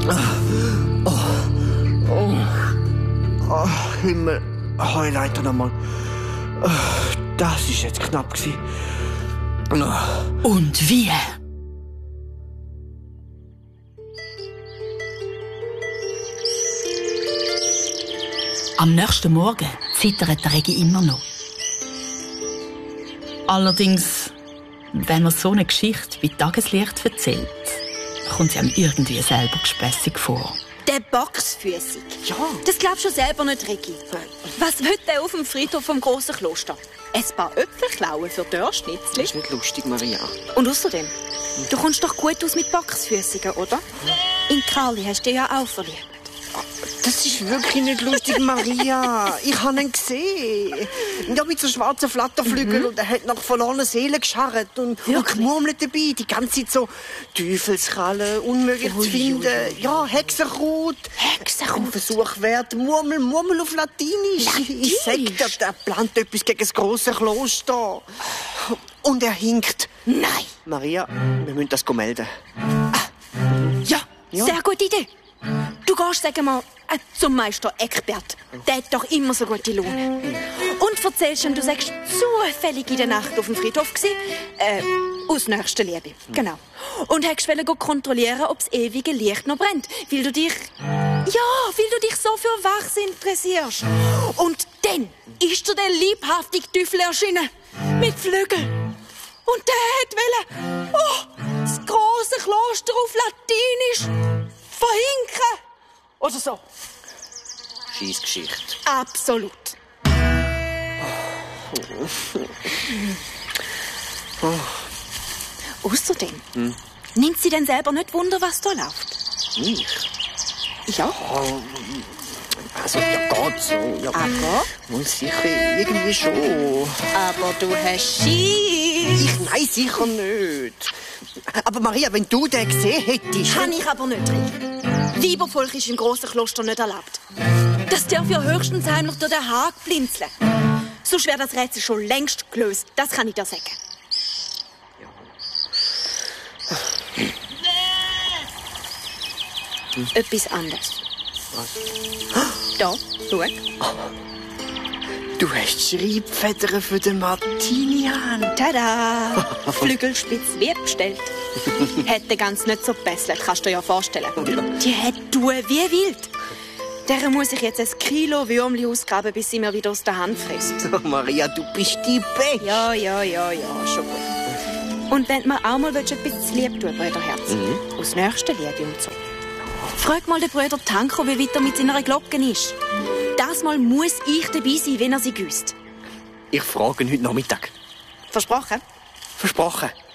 Himmel, Heuleiter nochmal. Das war jetzt knapp. Und wie? Am nächsten Morgen zittert der Regi immer noch. Allerdings, wenn man so eine Geschichte wie Tageslicht erzählt, kommt sie einem irgendwie selber gespässig vor. Der Boxfüßig. Ja. Das glaubst du selber nicht, Regi. Was will der auf dem Friedhof vom grossen Kloster? Ein paar Äpfel klauen für Dörrschnitzli? Das ist nicht lustig, Maria. Und außerdem, du kommst doch gut aus mit Boxfüßigen, oder? In Karli hast du dich ja auch verliebt. Das ist wirklich nicht lustig, Maria. Ich habe ihn gesehen. Ja, mit so schwarzen Flatterflügeln und er hat nach verlorenen Seelen gescharrt und gemurmelt dabei. Die ganze Zeit so Teufelskrallen, unmöglich zu finden. Ja, Hexenkraut. Ein Versuch wert. Murmel auf Latinisch. Ich sag dir, der plant etwas gegen das grosse Kloster. Und er hinkt. Nein. Maria, wir müssen das melden. Ja, sehr gute Idee. Du gehst, sagen wir, zum Meister Eckbert. Der hat doch immer so gute Laune. Und erzählst ihm, du sagst, zufällig in der Nacht auf dem Friedhof gewesen. Aus nächster Liebe. Genau. Und hast kontrollieren, ob das ewige Licht noch brennt. Weil du dich so für Wachs interessierst. Und dann ist dir der liebhaftige Teufel erschienen. Mit Flügeln. Und der wollte das grosse Kloster auf Latinisch verhinken. Oder so. Scheissgeschichte. Absolut. Außerdem, nimmt sie denn selber nicht Wunder, was da läuft? Ich? Ja. Also, ja, geht so. Ja, aber? Wohl sicher, irgendwie schon. Aber du hast Schiss. Nein, sicher nicht. Aber Maria, wenn du den gesehen hättest... Kann ich aber nicht, Rick. Weibervolk ist im grossen Kloster nicht erlaubt. Das darf ja höchstens heimlich durch den Haag blinzeln. Sonst wäre das Rätsel schon längst gelöst. Das kann ich dir sagen. Etwas anderes. Was? Da, schau. Du hast Schreibfedern für den Martinian. Tada! Flügelspitz wie bestellt. Hätte ganz nicht so gebesselt, kannst du dir ja vorstellen. Die hat tun wie wild. Der muss ich jetzt ein Kilo Würmli ausgraben, bis sie mir wieder aus der Hand frisst. Oh, Maria, du bist die Beste. Ja, schon gut. Und wenn du mir auch mal etwas zu lieb tun, Brüderherz, aus nächster Liebe und so. Frag mal den Bruder Tanko, wie weit er mit seiner Glocke ist. Das Mal muss ich dabei sein, wenn er sie güsst. Ich frage ihn heute Nachmittag. Versprochen? Versprochen.